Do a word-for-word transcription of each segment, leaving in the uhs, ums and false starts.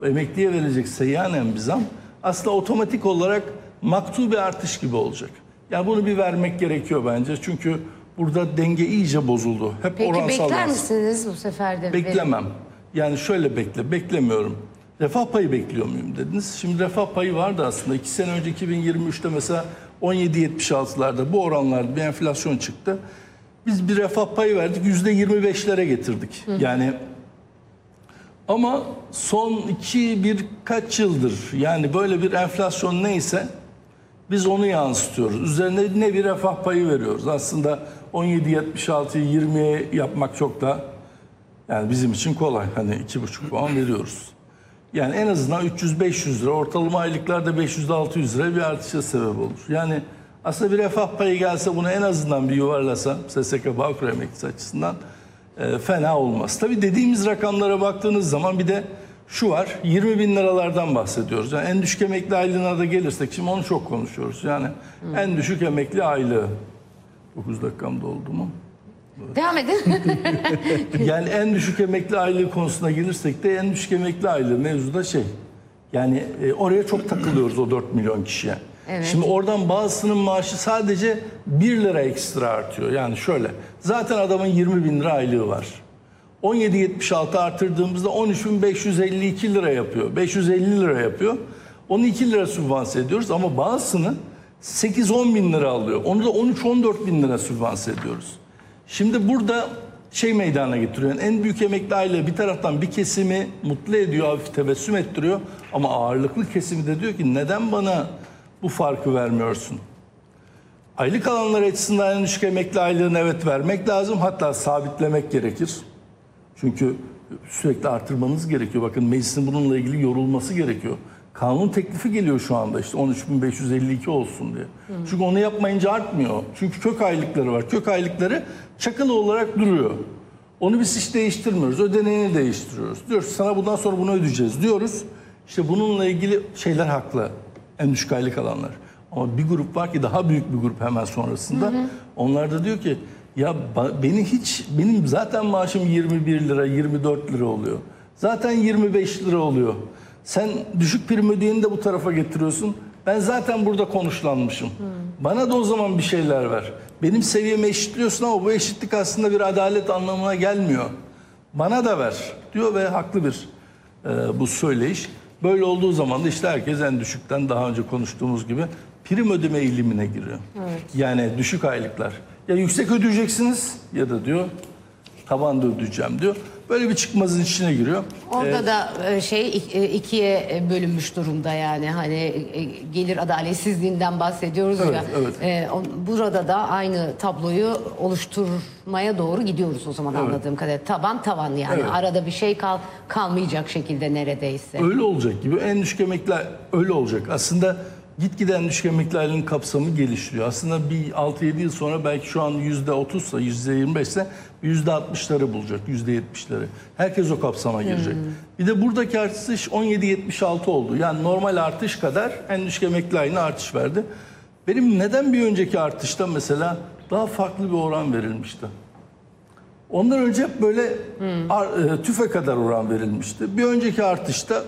emekliye verecek seyyanen bir zam aslında otomatik olarak maktul bir artış gibi olacak. Yani bunu bir vermek gerekiyor bence. Çünkü burada denge iyice bozuldu. Hep Peki oransal bekler yansıdı. misiniz bu sefer de? Beklemem. Yani şöyle bekle, beklemiyorum. Refah payı bekliyor muyum dediniz. Şimdi refah payı vardı aslında. iki sene önce iki bin yirmi üçte mesela on yedi yetmiş altılarda bu oranlarda bir enflasyon çıktı. Biz bir refah payı verdik, yüzde yirmi beşlere getirdik. Hı. Yani ama son iki birkaç yıldır yani böyle bir enflasyon neyse biz onu yansıtıyoruz. Üzerine ne bir refah payı veriyoruz. Aslında on yedi yetmiş altıyı yirmiye yapmak çok da yani bizim için kolay. Hani iki buçuk puan veriyoruz. Yani en azından üç yüz beş yüz lira, ortalama aylıklarda beş yüz altı yüz lira bir artışa sebep olur. Yani aslında bir refah payı gelse bunu en azından bir yuvarlasa S S K Bağkur emeklisi açısından e, fena olmaz. Tabii dediğimiz rakamlara baktığınız zaman bir de şu var, yirmi bin liralardan bahsediyoruz. Yani en düşük emekli aylığına da gelirsek şimdi onu çok konuşuyoruz. Yani hmm. en düşük emekli aylığı. dokuz dakikam doldu mu? Evet. Devam edin. Yani en düşük emekli aylığı konusuna gelirsek de en düşük emekli aylığı mevzuda şey. Yani e, oraya çok takılıyoruz o dört milyon kişiye. Evet. Şimdi oradan bazısının maaşı sadece bir lira ekstra artıyor. Yani şöyle, zaten adamın yirmi bin lira aylığı var. on yedi yetmiş altı artırdığımızda on üç bin beş yüz elli iki lira yapıyor. beş yüz elli lira yapıyor. Onu iki lira sübvanse ediyoruz ama bazısını sekiz on bin lira alıyor. Onu da on üç on dört bin lira sübvanse ediyoruz. Şimdi burada şey meydana getiriyor. Yani en büyük emekli aile bir taraftan bir kesimi mutlu ediyor, hafif tebessüm ettiriyor. Ama ağırlıklı kesimi de diyor ki neden bana bu farkı vermiyorsun? Aylık alanlar açısından en düşük emekli aylığını evet vermek lazım. Hatta sabitlemek gerekir. Çünkü sürekli artırmanız gerekiyor. Bakın meclisin bununla ilgili yorulması gerekiyor. Kanun teklifi geliyor şu anda işte on üç bin beş yüz elli iki olsun diye. Hı. Çünkü onu yapmayınca artmıyor. Çünkü kök aylıkları var. Kök aylıkları çakılı olarak duruyor. Onu biz hiç değiştirmiyoruz. Ödeneğini değiştiriyoruz. Diyoruz sana bundan sonra bunu ödeyeceğiz diyoruz. İşte bununla ilgili şeyler haklı. En düşük aylık alanlar. Ama bir grup var ki daha büyük bir grup hemen sonrasında. Hı hı. Onlar da diyor ki ya beni hiç benim zaten maaşım yirmi bir lira yirmi dört lira oluyor. Zaten yirmi beş lira oluyor. Sen düşük prim ödeyeni de bu tarafa getiriyorsun. Ben zaten burada konuşlanmışım. Hmm. Bana da o zaman bir şeyler ver. Benim seviyemi eşitliyorsun ama bu eşitlik aslında bir adalet anlamına gelmiyor. Bana da ver diyor ve haklı bir e, bu söyleyiş. Böyle olduğu zaman da işte herkes en düşükten daha önce konuştuğumuz gibi prim ödeme eğilimine giriyor. Evet. Yani düşük aylıklar. Ya yüksek ödeyeceksiniz ya da diyor tabanda ödeyeceğim diyor. Böyle bir çıkmazın içine giriyor. Orada ee, da şey ikiye bölünmüş durumda yani hani gelir adaletsizliğinden bahsediyoruz evet, ya. Evet. E, burada da aynı tabloyu oluşturmaya doğru gidiyoruz o zaman evet. Anladığım kadarıyla. Taban tavan yani evet. Arada bir şey kal kalmayacak şekilde neredeyse. Öyle olacak gibi en düşük emekliler öyle olacak. Aslında gitgide en düşük emekli aylığının kapsamı geliştiriyor. Aslında bir altı yedi yıl sonra belki şu an yüzde otuzsa, yüzde yirmi beşse yüzde altmışları bulacak, yüzde yetmişleri. Herkes o kapsama girecek. Hmm. Bir de buradaki artış on yedi yetmiş altı oldu. Yani normal artış kadar en düşük emekli aylığına artış verdi. Benim neden bir önceki artışta mesela daha farklı bir oran verilmişti? Ondan önce hep böyle hmm. tüfe kadar oran verilmişti. Bir önceki artışta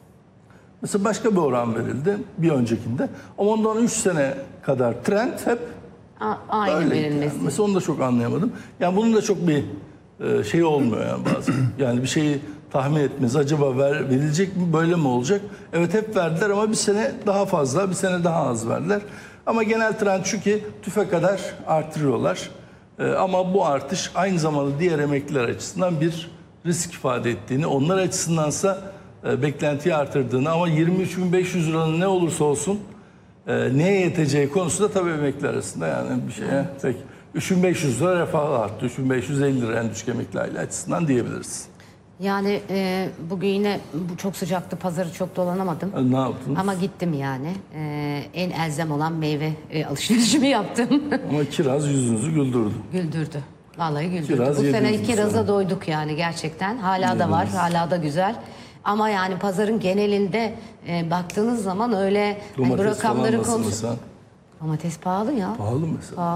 mesela başka bir oran verildi bir öncekinde. Ama ondan üç sene kadar trend hep A aynı verilmesi. Yani. Mesela onu da çok anlayamadım. Yani bunun da çok bir e, şey olmuyor yani bazen. Yani bir şeyi tahmin etmez. Acaba ver, verilecek mi böyle mi olacak? Evet hep verdiler ama bir sene daha fazla, bir sene daha az verdiler. Ama genel trend şu ki tüfe kadar artırıyorlar. E, ama bu artış aynı zamanda diğer emekliler açısından bir risk ifade ettiğini, onlar açısındansa beklentiyi artırdığını ama yirmi üç bin beş yüz liranın ne olursa olsun e, neye yeteceği konusunda tabii emekli arasında yani bir şeye tek üç bin beş yüz lira refah arttı. üç bin beş yüz elli lira en düşük emekli aile açısından diyebiliriz. Yani e, bugün yine bu çok sıcaktı, pazarı çok dolanamadım. E, ne yaptınız? Ama gittim yani. E, en elzem olan meyve e, alışverişimi yaptım. Ama kiraz yüzünüzü güldürdü. Güldürdü. Vallahi güldürdü. Kiraz bu sene kiraza sana. doyduk yani gerçekten. Hala Yediniz. Da var, hala da güzel. Ama yani pazarın genelinde e, baktığınız zaman öyle hani bu rakamları konuş. Domates pahalı ya. Pahalı mesela. Pahalı mesela. Pahalı.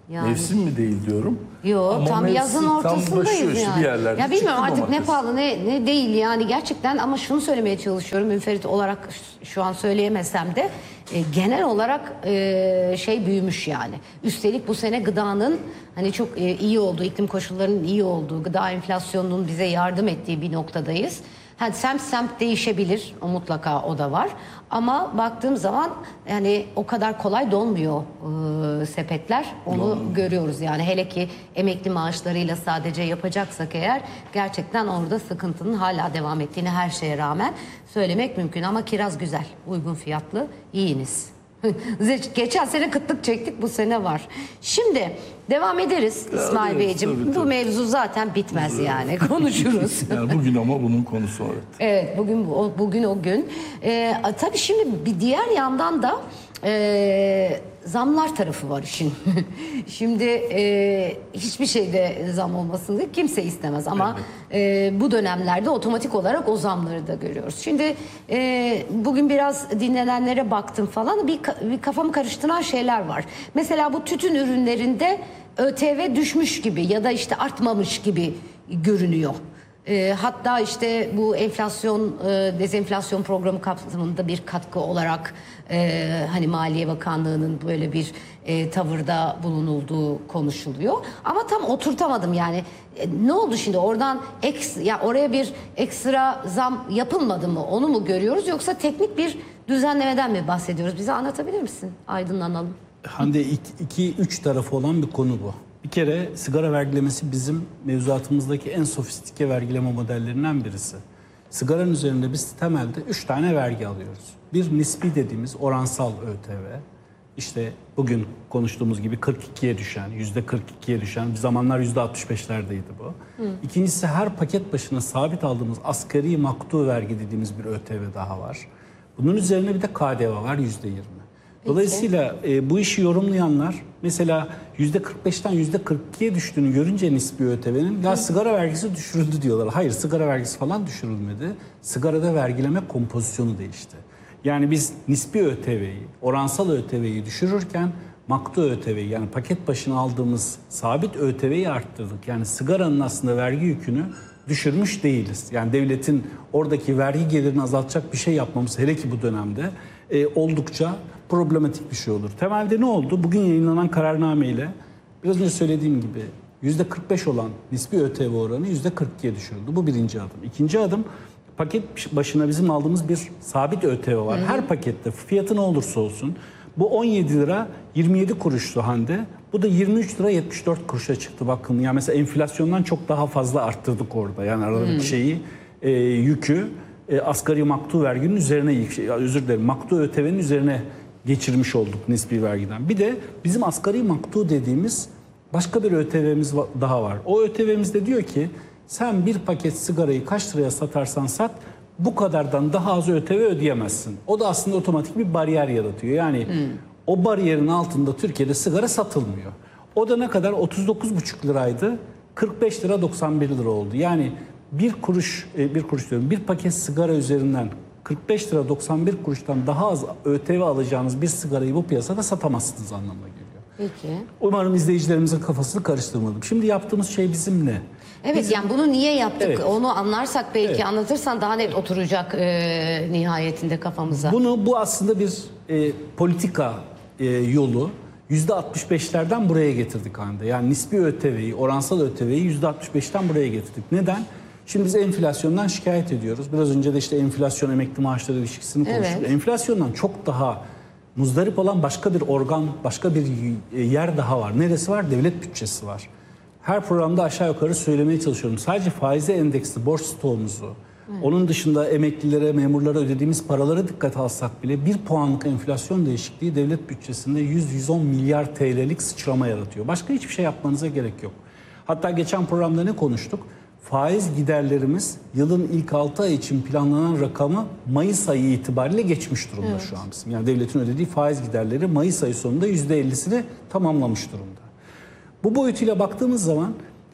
Yani. Mevsim mi değil diyorum. Yok, tam mevsim, yazın ortasındayız tam başlıyor yani. işte bir yerlerde. Ya bilmiyorum artık domates. ne pahalı ne, ne değil yani gerçekten, ama şunu söylemeye çalışıyorum münferit olarak şu an söyleyemesem de e, genel olarak e, şey büyümüş yani. Üstelik bu sene gıdanın hani çok e, iyi olduğu, iklim koşullarının iyi olduğu, gıda enflasyonunun bize yardım ettiği bir noktadayız. Yani semt semt değişebilir, o mutlaka o da var. Ama baktığım zaman yani o kadar kolay dolmuyor e, sepetler. Onu Dolmuyor. görüyoruz yani, hele ki emekli maaşlarıyla sadece yapacaksak eğer gerçekten orada sıkıntının hala devam ettiğini her şeye rağmen söylemek mümkün. Ama kiraz güzel, uygun fiyatlı, iyiniz. Geçen sene kıtlık çektik, bu sene var. Şimdi devam ederiz ya, İsmail evet, Beyciğim. Tabii, tabii. Bu mevzu zaten bitmez yani, konuşuruz. Yani bugün ama bunun konusu evet. Evet, bugün o, bugün o gün. Ee, tabii şimdi bir diğer yandan da e, zamlar tarafı var işin. Şimdi e, hiçbir şeyde zam olmasını kimse istemez ama evet. e, bu dönemlerde otomatik olarak o zamları da görüyoruz. Şimdi e, bugün biraz dinlenenlere baktım falan, bir, bir kafamı karıştıran şeyler var. Mesela bu tütün ürünlerinde ÖTV düşmüş gibi ya da işte artmamış gibi görünüyor. E, hatta işte bu enflasyon e, dezenflasyon programı kapsamında bir katkı olarak e, hani Maliye Bakanlığı'nın böyle bir e, tavırda bulunulduğu konuşuluyor. Ama tam oturtamadım yani. E, ne oldu şimdi oradan eks, ya oraya bir ekstra zam yapılmadı mı? Onu mu görüyoruz, yoksa teknik bir düzenlemeden mi bahsediyoruz? Bize anlatabilir misin? Aydınlanalım. Hande iki üç tarafı olan bir konu bu. Bir kere sigara vergilemesi bizim mevzuatımızdaki en sofistike vergileme modellerinden birisi. Sigaranın üzerinde biz temelde üç tane vergi alıyoruz. Bir nispi dediğimiz oransal ÖTV. İşte bugün konuştuğumuz gibi kırk ikiye düşen, yüzde kırk ikiye düşen, bir zamanlar yüzde altmış beşlerdeydi bu. Hı. İkincisi her paket başına sabit aldığımız asgari maktu vergi dediğimiz bir ÖTV daha var. Bunun üzerine bir de K D V var yüzde yirmi. Dolayısıyla e, bu işi yorumlayanlar mesela yüzde kırk beşten yüzde kırk ikiye düştüğünü görünce nispi ÖTV'nin ya sigara vergisi düşürüldü diyorlar. Hayır, sigara vergisi falan düşürülmedi. Sigarada vergileme kompozisyonu değişti. Yani biz nispi ÖTV'yi, oransal ÖTV'yi düşürürken maktu ÖTV'yi yani paket başına aldığımız sabit ÖTV'yi arttırdık. Yani sigaranın aslında vergi yükünü düşürmüş değiliz. Yani devletin oradaki vergi gelirini azaltacak bir şey yapmamız hele ki bu dönemde e, oldukça problematik bir şey olur. Temelde ne oldu? Bugün yayınlanan kararnameyle biraz önce söylediğim gibi yüzde kırk beş olan nispi ÖTV oranı yüzde kırk ikiye düşürüldü. Bu birinci adım. İkinci adım, paket başına bizim aldığımız bir sabit ÖTV var. Hı hı. Her pakette fiyatı ne olursa olsun bu on yedi lira yirmi yedi kuruştu Hande. Bu da yirmi üç lira yetmiş dört kuruşa çıktı bakın. Yani mesela enflasyondan çok daha fazla arttırdık orada. Yani aradaki hmm. şeyi, e, yükü e, asgari maktu verginin üzerine, şey, özür dilerim, maktu ÖTV'nin üzerine geçirmiş olduk nispi vergiden. Bir de bizim asgari maktu dediğimiz başka bir ÖTV'miz daha var. O ÖTV'miz de diyor ki sen bir paket sigarayı kaç liraya satarsan sat bu kadardan daha az ÖTV ödeyemezsin. O da aslında otomatik bir bariyer yaratıyor. Yani hmm. o bariyerin altında Türkiye'de sigara satılmıyor. O da ne kadar? otuz dokuz buçuk liraydı. kırk beş lira doksan bir lira oldu. Yani bir kuruş, bir kuruş diyorum, bir paket sigara üzerinden kırk beş lira doksan bir kuruştan daha az ÖTV alacağınız bir sigarayı bu piyasada satamazsınız anlamına geliyor. Peki. Umarım izleyicilerimizin kafasını karıştırmadım. Şimdi yaptığımız şey bizim ne? Evet, bizim... yani bunu niye yaptık evet. onu anlarsak belki evet. anlatırsan daha net oturacak e, nihayetinde kafamıza. Bunu bu aslında bir e, politika e, yolu. yüzde altmış beşlerden buraya getirdik Hande. Yani nispi ÖTV'yi, oransal ÖTV'yi yüzde altmış beşten buraya getirdik. Neden? Şimdi biz enflasyondan şikayet ediyoruz. Biraz önce de işte enflasyon emekli maaşları ilişkisini konuştuk. Evet. Enflasyondan çok daha muzdarip olan başka bir organ, başka bir yer daha var. Neresi var? Devlet bütçesi var. Her programda aşağı yukarı söylemeye çalışıyorum. Sadece faize endeksli borç stoğumuzu, evet. onun dışında emeklilere, memurlara ödediğimiz paralara dikkat alsak bile bir puanlık enflasyon değişikliği devlet bütçesinde yüz yüz on milyar T L'lik sıçrama yaratıyor. Başka hiçbir şey yapmanıza gerek yok. Hatta geçen programda ne konuştuk? Faiz giderlerimiz yılın ilk altı ay için planlanan rakamı Mayıs ayı itibariyle geçmiş durumda evet. şu an bizim. Yani devletin ödediği faiz giderleri Mayıs ayı sonunda yüzde ellisini tamamlamış durumda. Bu boyutuyla baktığımız zaman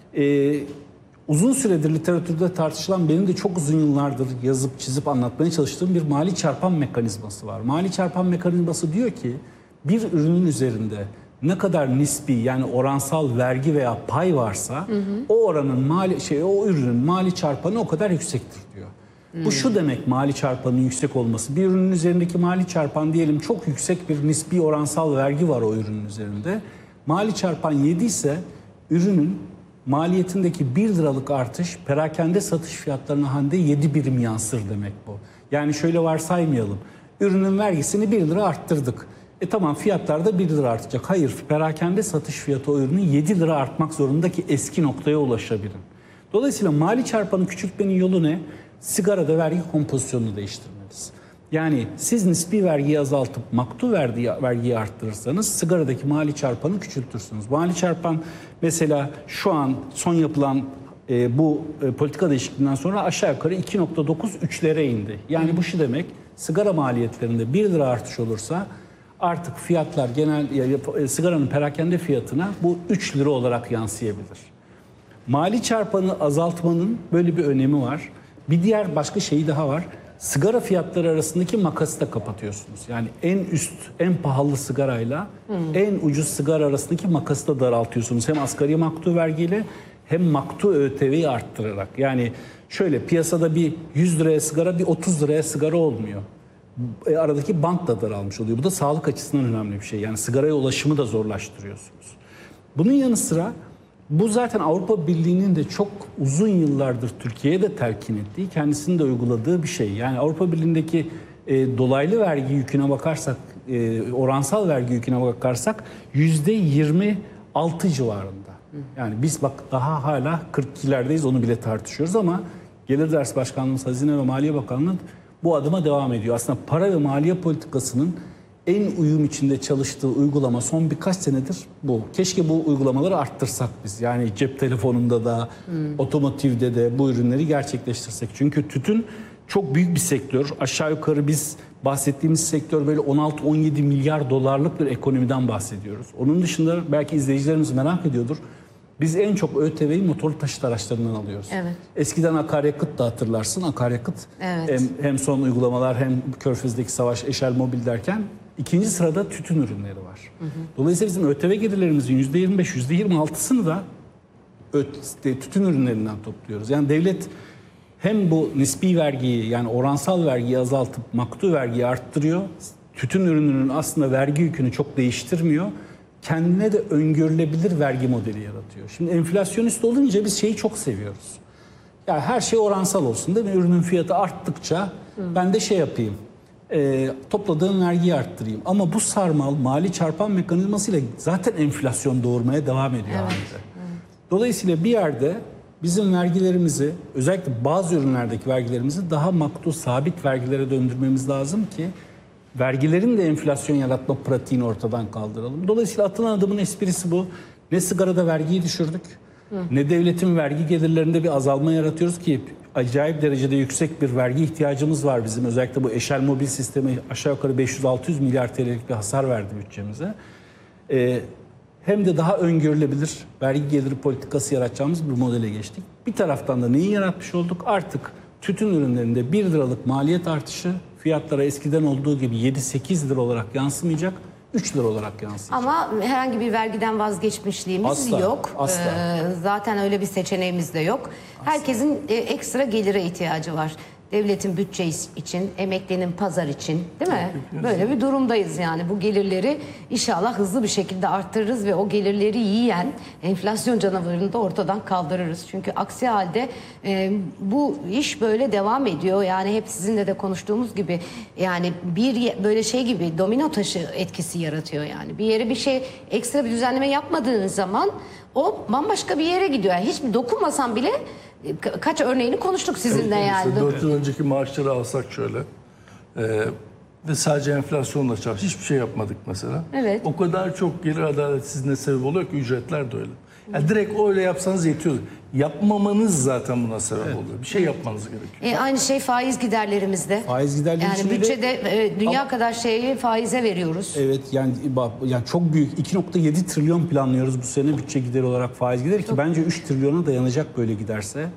e, uzun süredir literatürde tartışılan, benim de çok uzun yıllardır yazıp çizip anlatmaya çalıştığım bir mali çarpan mekanizması var. Mali çarpan mekanizması diyor ki bir ürünün üzerinde ne kadar nispi yani oransal vergi veya pay varsa hı hı. o oranın mali şey o ürünün mali çarpanı o kadar yüksektir diyor. Hmm. Bu şu demek mali çarpanın yüksek olması. Bir ürünün üzerindeki mali çarpan diyelim çok yüksek bir nispi oransal vergi var o ürünün üzerinde. Mali çarpan yedi ise ürünün maliyetindeki bir liralık artış perakende satış fiyatlarına hande yedi birim yansır demek bu. Yani şöyle varsaymayalım. Ürünün vergisini bir lira arttırdık. E tamam fiyatlar da bir lira artacak. Hayır, perakende satış fiyatı o ürünün yedi lira artmak zorunda ki eski noktaya ulaşabilirim. Dolayısıyla mali çarpanı küçültmenin yolu ne? Sigarada vergi kompozisyonunu değiştirmeliyiz. Yani siz nispi vergiyi azaltıp maktu vergiyi, vergiyi arttırırsanız sigaradaki mali çarpanı küçültürsünüz. Mali çarpan mesela şu an son yapılan e, bu e, politika değişikliğinden sonra aşağı yukarı iki nokta dokuz üçlere indi. Yani bu şu demek, sigara maliyetlerinde bir lira artış olursa artık fiyatlar genel e, sigaranın perakende fiyatına bu üç lira olarak yansıyabilir. Mali çarpanı azaltmanın böyle bir önemi var. Bir diğer başka şeyi daha var. Sigara fiyatları arasındaki makası da kapatıyorsunuz. Yani en üst, en pahalı sigarayla hmm. en ucuz sigara arasındaki makası da daraltıyorsunuz. Hem asgari maktu vergiyle hem maktu ÖTV'yi arttırarak. Yani şöyle piyasada bir yüz liraya sigara bir otuz liraya sigara olmuyor. E, aradaki bant da daralmış oluyor. Bu da sağlık açısından önemli bir şey. Yani sigaraya ulaşımı da zorlaştırıyorsunuz. Bunun yanı sıra bu zaten Avrupa Birliği'nin de çok uzun yıllardır Türkiye'ye de telkin ettiği, kendisinin de uyguladığı bir şey. Yani Avrupa Birliği'ndeki e, dolaylı vergi yüküne bakarsak, e, oransal vergi yüküne bakarsak yüzde yirmi altı civarında. Yani biz bak daha hala kırk ikilerdeyiz, onu bile tartışıyoruz ama Gelir İdaresi Başkanlığımız, Hazine ve Maliye Bakanlığı bu adıma devam ediyor. Aslında para ve maliye politikasının en uyum içinde çalıştığı uygulama son birkaç senedir bu. Keşke bu uygulamaları arttırsak biz. Yani cep telefonunda da, hmm. otomotivde de bu ürünleri gerçekleştirsek. Çünkü tütün çok büyük bir sektör. Aşağı yukarı biz bahsettiğimiz sektör böyle on altı on yedi milyar dolarlık bir ekonomiden bahsediyoruz. Onun dışında belki izleyicilerimiz merak ediyordur. Biz en çok ÖTV'yi motorlu taşıt araçlarından alıyoruz. Evet. Eskiden akaryakıt da hatırlarsın. Akaryakıt evet. hem, hem son uygulamalar hem Körfez'deki savaş, Eşel Mobil derken ikinci sırada tütün ürünleri var. Hı hı. Dolayısıyla bizim ÖTV gelirlerimizin yüzde yirmi beş, yüzde yirmi altısını da tütün ürünlerinden topluyoruz. Yani devlet hem bu nispi vergiyi yani oransal vergiyi azaltıp maktu vergiyi arttırıyor. Tütün ürününün aslında vergi yükünü çok değiştirmiyor. Kendine de öngörülebilir vergi modeli yaratıyor. Şimdi enflasyonist olunca biz şeyi çok seviyoruz. Yani her şey oransal olsun değil mi? Ürünün fiyatı arttıkça hı. ben de şey yapayım. E, topladığım vergiyi arttırayım. Ama bu sarmal mali çarpan mekanizmasıyla zaten enflasyon doğurmaya devam ediyor. Evet. Evet. Dolayısıyla bir yerde bizim vergilerimizi özellikle bazı ürünlerdeki vergilerimizi daha maktu sabit vergilere döndürmemiz lazım ki vergilerin de enflasyon yaratma pratiğini ortadan kaldıralım. Dolayısıyla atılan adımın esprisi bu. Ne sigarada vergiyi düşürdük, hı. ne devletin vergi gelirlerinde bir azalma yaratıyoruz ki acayip derecede yüksek bir vergi ihtiyacımız var bizim. Özellikle bu Eşel Mobil sistemi aşağı yukarı beş yüz altı yüz milyar T L'lik bir hasar verdi bütçemize. Ee, hem de daha öngörülebilir vergi geliri politikası yaratacağımız bir modele geçtik. Bir taraftan da neyi yaratmış olduk? Artık tütün ürünlerinde bir liralık maliyet artışı fiyatlara eskiden olduğu gibi yedi sekiz lira olarak yansımayacak, üç lira olarak yansıyacak. Ama herhangi bir vergiden vazgeçmişliğimiz asla, yok. Asla. Ee, zaten öyle bir seçeneğimiz de yok. Asla. Herkesin e, ekstra gelire ihtiyacı var. Devletin bütçe için, emeklinin pazar için, değil mi? Böyle bir durumdayız yani. Bu gelirleri inşallah hızlı bir şekilde arttırırız ve o gelirleri yiyen enflasyon canavarını da ortadan kaldırırız. Çünkü aksi halde e, bu iş böyle devam ediyor. Yani hep sizinle de konuştuğumuz gibi yani bir böyle şey gibi domino taşı etkisi yaratıyor yani. Bir yere bir şey ekstra bir düzenleme yapmadığınız zaman o bambaşka bir yere gidiyor. Yani hiç dokunmasan bile kaç örneğini konuştuk sizinle evet, yani. dört yıl önceki maaşları alsak şöyle e, ve sadece enflasyonla çarşı hiçbir şey yapmadık mesela. Evet. O kadar çok gelir adaletsizliğine sebep oluyor ki ücretler de öyle. Yani direkt öyle yapsanız yetiyor. Yapmamanız zaten buna sebep evet. oluyor. Bir şey yapmanız gerekiyor. E, aynı şey faiz giderlerimizde. Faiz giderleri yani bütçede de, e, dünya ama, kadar şeyi faize veriyoruz. Evet yani yani çok büyük iki nokta yedi trilyon planlıyoruz bu sene bütçe gideri olarak faiz gideri ki bence üç trilyona dayanacak böyle giderse.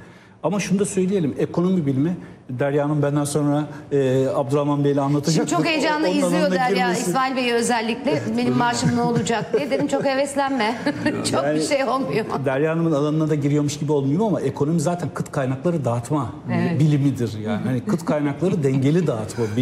Ama şunu da söyleyelim, ekonomi bilimi, Derya Hanım benden sonra e, Abdurrahman Bey'le anlatacak. Şimdi çok heyecanlı Ondan izliyor ona Derya, girmesi- İsmail Bey'i özellikle. Benim maaşım ne olacak diye. Dedim çok heveslenme. Çok Yani bir şey olmuyor. Derya Hanım'ın alanına da giriyormuş gibi olmuyor ama ekonomi zaten kıt kaynakları dağıtma bilimidir. Yani hani kıt kaynakları dengeli dağıtma.